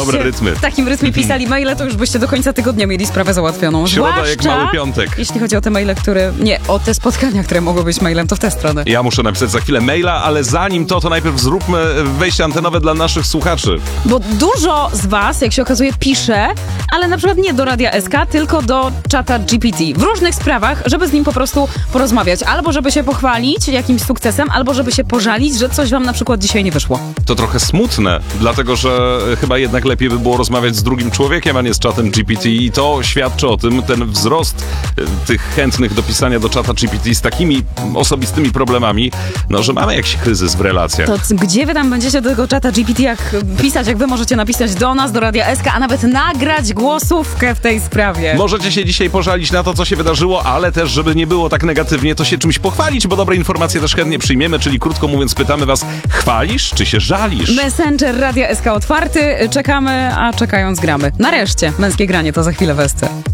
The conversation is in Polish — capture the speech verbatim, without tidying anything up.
dobre rytmy. w takim rytmie pisali maile, to już byście do końca tygodnia mieli sprawę załatwioną. Środa jak mały piątek. Jeśli chodzi o te maile, które... Nie, o te spotkania, które mogły być mailem, to w tę stronę. Ja muszę napisać za chwilę maila, ale zanim to, to najpierw zróbmy wejście antenowe dla naszych słuchaczy. Bo dużo z was, jak się okazuje, pisze, ale na przykład nie do Radia S K, tylko do czata G P T. W różnych sprawach, żeby z nim po prostu porozmawiać. Albo żeby się pochwalić jakimś sukcesem, albo żeby się pożalić, że coś wam na przykład dzisiaj nie wyszło. To trochę smutne, dlatego że chyba jednak lepiej by było rozmawiać z drugim człowiekiem, a nie z czatem G P T. I to świadczy o tym, ten wzrost tych chętnych do pisania do czata G P T z takimi osobistymi problemami, no, że mamy jakiś kryzys w relacjach. To c- gdzie wy tam będziecie do tego czata G P T jak pisać, jak wy możecie napisać do nas, do Radia S K, a nawet nagrać głosówkę w tej sprawie? Możecie się dzisiaj pożalić na to, co się wydarzyło, ale też, żeby nie było tak negatywnie, to się czymś pochwalić, bo dobre informacje też chętnie przyjmiemy, czyli krótko mówiąc pytamy was, chwalisz czy się żalisz? Messenger Radia S K otwarty, czekamy, a czekając gramy. Nareszcie, męskie granie to za chwilę w S C.